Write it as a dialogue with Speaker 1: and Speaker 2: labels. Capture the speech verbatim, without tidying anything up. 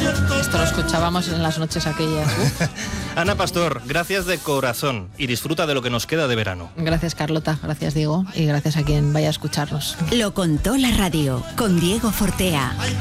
Speaker 1: Esto lo escuchábamos en las noches aquellas. Uf.
Speaker 2: Ana Pastor, gracias de corazón y disfruta de lo que nos queda de verano.
Speaker 1: Gracias, Carlota, gracias, Diego, y gracias a quien vaya a escucharnos.
Speaker 3: Lo contó la radio con Diego Fortea.